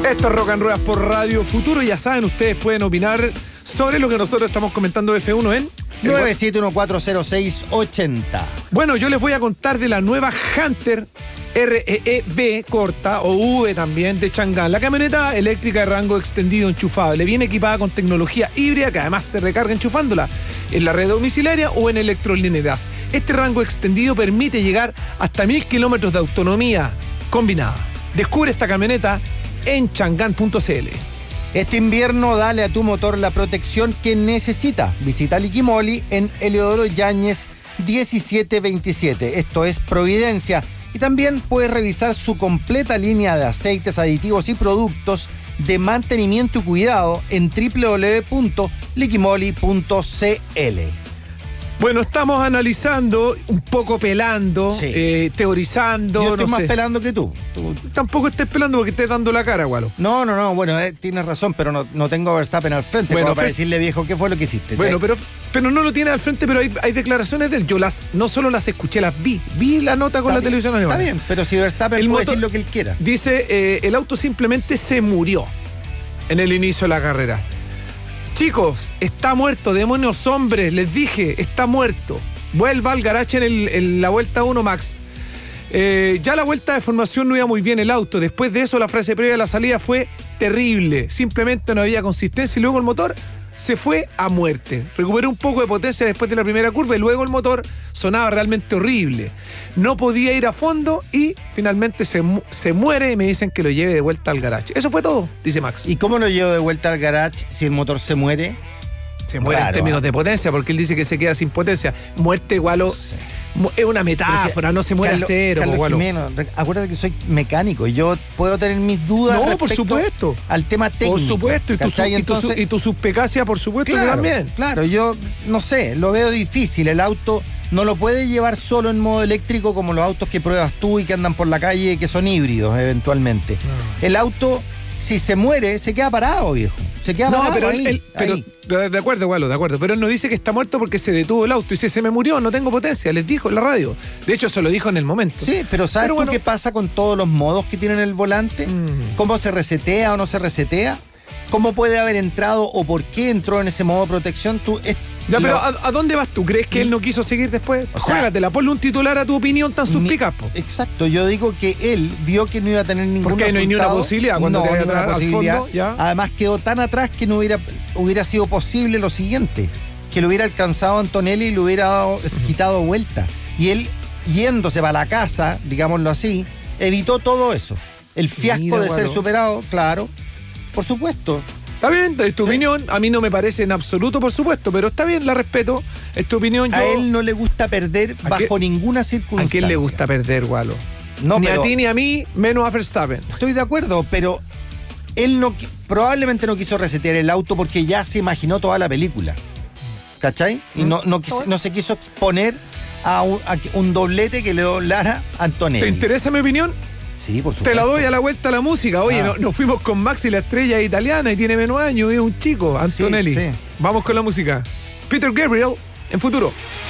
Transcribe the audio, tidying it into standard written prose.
Esto es Rock and Ruedas por Radio Futuro. Ya saben, ustedes pueden opinar sobre lo que nosotros estamos comentando de F1 en 971-406-80. Bueno, yo les voy a contar de la nueva Hunter REEV corta o V también de Chang'an. La camioneta eléctrica de rango extendido enchufable viene equipada con tecnología híbrida que además se recarga enchufándola en la red domiciliaria o en electrolineras. Este rango extendido permite llegar hasta 1000 kilómetros de autonomía combinada. Descubre esta camioneta en chang'an.cl. Este invierno dale a tu motor la protección que necesita. Visita Liquimoli en Eleodoro Yáñez 1727. Esto es Providencia. Y también puedes revisar su completa línea de aceites, aditivos y productos de mantenimiento y cuidado en www.liquimoli.cl. Bueno, estamos analizando, un poco pelando, Sí. teorizando. Yo estoy no más sé. pelando que tú. Tampoco estés pelando porque estés dando la cara, Gualo. No, bueno, tienes razón, pero no tengo a Verstappen al frente Bueno, como para Fer- decirle, viejo, ¿qué fue lo que hiciste? Bueno, pero no lo tiene al frente, pero hay declaraciones de él. Yo no solo las escuché, las vi. Vi la nota con Está la bien, televisión alemana. Está bien, pero si Verstappen El puede motor- decir lo que él quiera. Dice, el auto simplemente se murió en el inicio de la carrera. Chicos, está muerto, demonios hombres, les dije, está muerto. Vuelva al garage en la vuelta 1 Max. Ya la vuelta de formación no iba muy bien el auto. Después de eso, la frase previa a la salida fue terrible. Simplemente no había consistencia y luego el motor se fue a muerte. Recuperó un poco de potencia después de la primera curva y luego el motor sonaba realmente horrible. No podía ir a fondo y finalmente se muere y me dicen que lo lleve de vuelta al garage. Eso fue todo, dice Max. ¿Y cómo lo llevo de vuelta al garage si el motor se muere? Se muere en términos de potencia, porque él dice que se queda sin potencia. Muerte, Gualo, es una metáfora, no se muere a cero, Carlos Gualo. Jimeno, acuérdate que soy mecánico y yo puedo tener mis dudas No, por respecto supuesto. al tema técnico. Por supuesto, y tu suspicacia, por supuesto, que también. Claro, yo no sé, lo veo difícil. El auto no lo puede llevar solo en modo eléctrico como los autos que pruebas tú y que andan por la calle y que son híbridos eventualmente. No. El auto, si se muere, se queda parado, viejo. Se queda parado pero ahí. de acuerdo, Gualo, de acuerdo. Pero él no dice que está muerto porque se detuvo el auto. Dice, se me murió, no tengo potencia. Les dijo en la radio. De hecho, se lo dijo en el momento. Sí, pero ¿sabes tú qué pasa con todos los modos que tiene el volante? ¿Cómo se resetea o no se resetea? ¿Cómo puede haber entrado o por qué entró en ese modo de protección? Ya, pero ¿a dónde vas tú? ¿Crees que él no quiso seguir después? O sea, Juégatela, ponle un titular a tu opinión tan suspicaz, po. Exacto, yo digo que él vio que no iba a tener ningún Porque ahí no hay ni una resultado. posibilidad cuando te vaya ninguna atrás al posibilidad. fondo, ya. Además quedó tan atrás que no hubiera sido posible lo siguiente, que lo hubiera alcanzado Antonelli y le hubiera quitado vuelta. Y él, yéndose para la casa, digámoslo así, evitó todo eso. El fiasco Mira, de ser Gualo. superado, claro, por supuesto. Está bien, es tu opinión. A mí no me parece en absoluto, por supuesto, pero está bien, la respeto. Es tu opinión. A él no le gusta perder bajo ninguna circunstancia. ¿A quién le gusta perder, Gualo? No, ni pero a ti ni a mí, menos a Verstappen. estoy de acuerdo, pero él probablemente no quiso resetear el auto porque ya se imaginó toda la película. ¿Cachai? Y no se quiso exponer a un doblete que le doblara a Antonelli. ¿Te interesa mi opinión? Sí, por supuesto. Te la doy a la vuelta a la música. Oye, nos fuimos con Maxi, la estrella italiana, y tiene menos años, y es un chico, Antonelli. Sí. Vamos con la música. Peter Gabriel, en Futuro.